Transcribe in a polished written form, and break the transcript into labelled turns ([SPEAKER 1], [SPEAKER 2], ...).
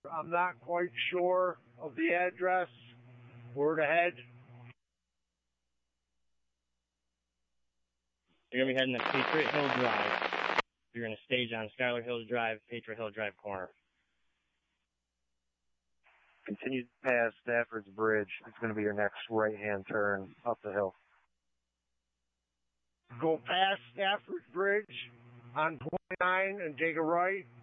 [SPEAKER 1] I'm not quite sure of the address. Where to head?
[SPEAKER 2] You're going to be heading to Patriot Hill Drive. You're going to stage on Schuyler Hills Drive, Patriot Hill Drive corner.
[SPEAKER 3] Continue past Stafford's Bridge. It's going to be your next right-hand turn up the hill.
[SPEAKER 1] Go past Stafford's Bridge on 29 and take a right.